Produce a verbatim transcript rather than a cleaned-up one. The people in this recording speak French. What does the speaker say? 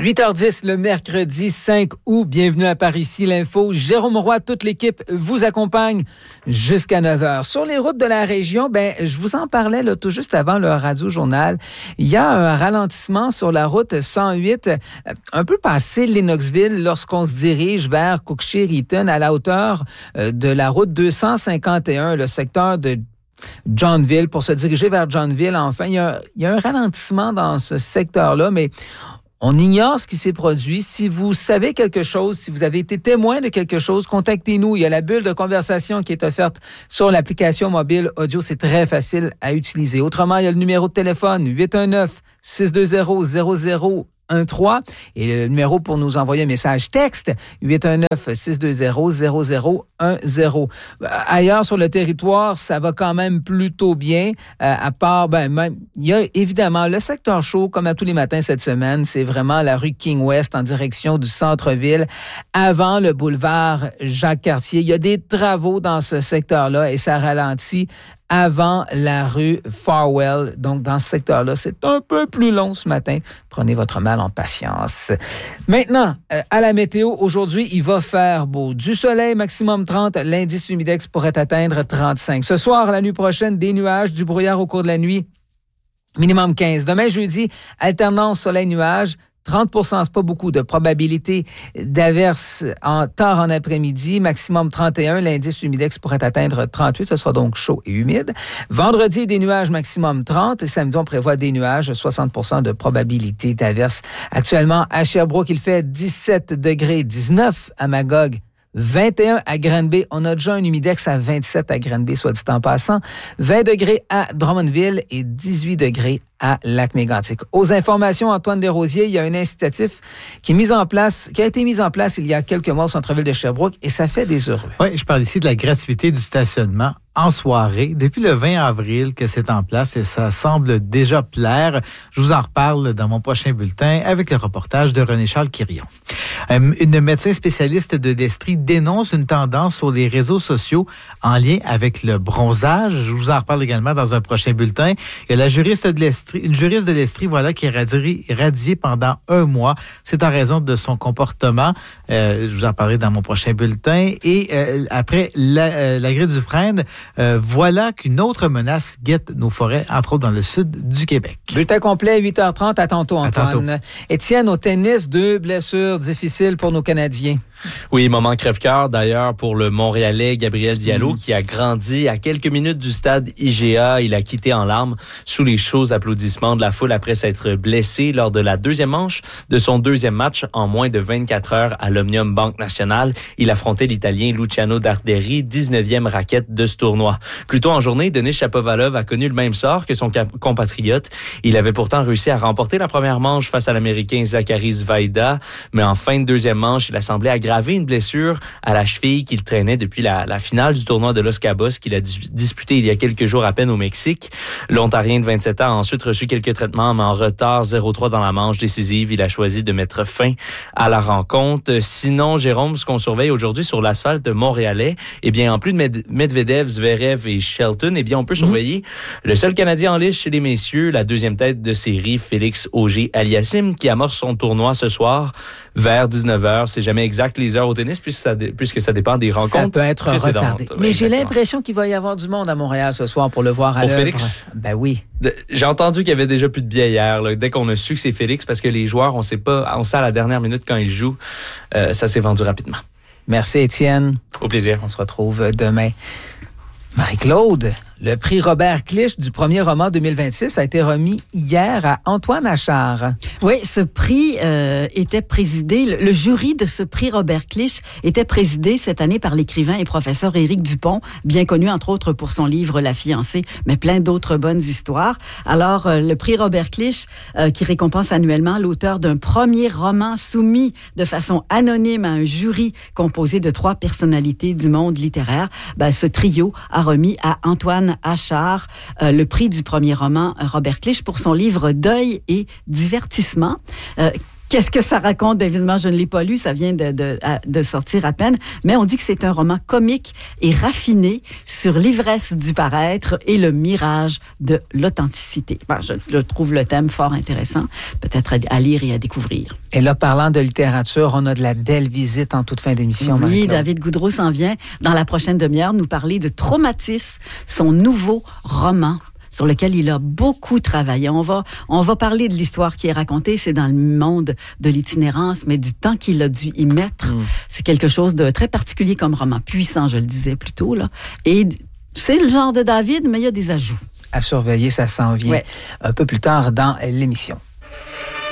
huit heures dix le mercredi cinq août. Bienvenue à Par ici l'info. Jérôme Roy, toute l'équipe vous accompagne jusqu'à neuf heures. Sur les routes de la région, ben je vous en parlais là, tout juste avant le radio-journal. Il y a un ralentissement sur la route cent huit, un peu passé Lennoxville lorsqu'on se dirige vers Cookshire-Eaton à la hauteur de la route deux cent cinquante et un, le secteur de Johnville, pour se diriger vers Johnville. Enfin, il y a, il y a un ralentissement dans ce secteur-là, mais on ignore ce qui s'est produit. Si vous savez quelque chose, si vous avez été témoin de quelque chose, contactez-nous. Il y a la bulle de conversation qui est offerte sur l'application mobile audio. C'est très facile à utiliser. Autrement, il y a le numéro de téléphone huit un neuf, six deux zéro, zéro zéro un trois et le numéro pour nous envoyer un message texte huit un neuf, six deux zéro, zéro zéro un zéro. Ailleurs sur le territoire, ça va quand même plutôt bien, euh, à part, ben, même, il y a évidemment le secteur chaud, comme à tous les matins cette semaine, c'est vraiment la rue King-West en direction du centre-ville, avant le boulevard Jacques-Cartier. Il y a des travaux dans ce secteur-là et ça ralentit avant la rue Farwell. Donc, dans ce secteur-là, c'est un peu plus long ce matin. Prenez votre mal en patience. Maintenant, euh, à la météo, aujourd'hui, il va faire beau. Du soleil, maximum trente. L'indice humidex pourrait atteindre trente-cinq. Ce soir, la nuit prochaine, des nuages, du brouillard au cours de la nuit. Minimum quinze. Demain, jeudi, alternance soleil-nuage. trente pour cent, c'est pas beaucoup de probabilité d'averse en tard en après-midi, maximum trente et un. L'indice humidex pourrait atteindre trente-huit, ce sera donc chaud et humide. Vendredi, des nuages maximum trente. Et samedi, on prévoit des nuages, soixante pour cent de probabilité d'averse. Actuellement, à Sherbrooke, il fait dix-sept degrés, dix-neuf à Magog, vingt et un à Granby. On a déjà un humidex à vingt-sept à Granby, soit dit en passant. vingt degrés à Drummondville et dix-huit degrés à Lac-Mégantic. Aux informations, Antoine Desrosiers, il y a un incitatif qui est mis en place, qui a été mis en place il y a quelques mois au centre-ville de Sherbrooke et ça fait des heureux. Oui, je parle ici de la gratuité du stationnement en soirée. Depuis le vingt avril que c'est en place et ça semble déjà plaire. Je vous en reparle dans mon prochain bulletin avec le reportage de René-Charles Quirion. Euh, une médecin spécialiste de l'Estrie dénonce une tendance sur les réseaux sociaux en lien avec le bronzage. Je vous en reparle également dans un prochain bulletin. Il y a la juriste de l'Estrie, une juriste de l'Estrie, voilà, qui est radiée, radiée pendant un mois. C'est en raison de son comportement. Euh, je vous en parlerai dans mon prochain bulletin. Et euh, après la, euh, la grille du Dufresne, Euh, voilà qu'une autre menace guette nos forêts, entre autres dans le sud du Québec. Bulletin complet, huit heures trente. À tantôt, Antoine. À tantôt. Étienne, au tennis, deux blessures difficiles pour nos Canadiens. Oui, moment crève-cœur d'ailleurs pour le Montréalais Gabriel Diallo, mmh. qui a grandi à quelques minutes du stade I G A. Il a quitté en larmes sous les chauds applaudissements de la foule après s'être blessé lors de la deuxième manche de son deuxième match en moins de vingt-quatre heures à l'Omnium Banque Nationale. Il affrontait l'Italien Luciano Darderi, dix-neuvième raquette de ce tournoi. Plus tôt en journée, Denis Shapovalov a connu le même sort que son compatriote. Il avait pourtant réussi à remporter la première manche face à l'Américain Zachary Zvaida, mais en fin de deuxième manche, il a semblé aggraver une blessure à la cheville qu'il traînait depuis la, la finale du tournoi de Los Cabos qu'il a dis- disputé il y a quelques jours à peine au Mexique. L'Ontarien de vingt-sept ans a ensuite reçu quelques traitements, mais en retard zéro trois dans la manche décisive. Il a choisi de mettre fin à la rencontre. Sinon, Jérôme, ce qu'on surveille aujourd'hui sur l'asphalte montréalais, eh bien, en plus de Med- Medvedev, Zverev et Shelton, eh bien, on peut surveiller mmh. le seul Canadien en lice chez les messieurs, la deuxième tête de série, Félix Auger-Aliassime, qui amorce son tournoi ce soir vers dix-neuf heures. C'est jamais exact les heures au tennis puisque ça, dé, puisque ça dépend des rencontres. Ça peut être retardé. Mais j'ai l'impression qu'il va y avoir du monde à Montréal ce soir pour le voir à pour l'œuvre. Félix? Ben oui. De, j'ai entendu qu'il y avait déjà plus de billets hier, là, dès qu'on a su que c'est Félix, parce que les joueurs, on sait pas, on sait à la dernière minute quand ils jouent, euh, ça s'est vendu rapidement. Merci Étienne. Au plaisir. On se retrouve demain. Marie-Claude, le prix Robert Clich du premier roman deux mille vingt-six a été remis hier à Antoine Achard. Oui, ce prix euh, était présidé, le, le jury de ce prix Robert Clich était présidé cette année par l'écrivain et professeur Éric Dupont, bien connu entre autres pour son livre La fiancée, mais plein d'autres bonnes histoires. Alors, euh, le prix Robert Clich, euh, qui récompense annuellement l'auteur d'un premier roman soumis de façon anonyme à un jury composé de trois personnalités du monde littéraire, ben, ce trio a remis à Antoine Achard euh, le prix du premier roman Robert Clich pour son livre Deuil et divertissement. Euh, Qu'est-ce que ça raconte? Évidemment, je ne l'ai pas lu, ça vient de, de, de sortir à peine, mais on dit que c'est un roman comique et raffiné sur l'ivresse du paraître et le mirage de l'authenticité. Bon, je, je trouve le thème fort intéressant, peut-être à, à lire et à découvrir. Et là, parlant de littérature, on a de la belle visite en toute fin d'émission. Oui, Marie-Claude. David Goudreau s'en vient dans la prochaine demi-heure nous parler de Traumatisme, son nouveau roman sur lequel il a beaucoup travaillé. On va, on va parler de l'histoire qui est racontée, c'est dans le monde de l'itinérance, mais du temps qu'il a dû y mettre. Mm. C'est quelque chose de très particulier comme roman, puissant, je le disais plus tôt, là. Et c'est le genre de David, mais il y a des ajouts. À surveiller, ça s'en vient ouais. un peu plus tard dans l'émission.